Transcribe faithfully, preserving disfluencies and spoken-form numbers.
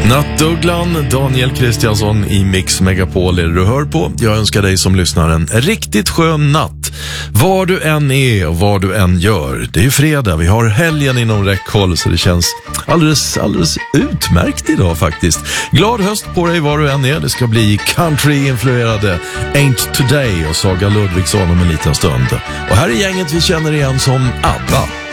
Nattugglan, Daniel Kristiansson i Mix Megapol är det du hör på. Jag önskar dig som lyssnar en riktigt skön natt. Var du än är och vad du än gör. Det är ju fredag, vi har helgen inom räckhåll, så det känns alldeles, alldeles utmärkt idag faktiskt. Glad höst på dig var du än är. Det ska bli country-influerade Ain't Today och Saga Ludvigsson om en liten stund. Och här är gänget vi känner igen som ABBA.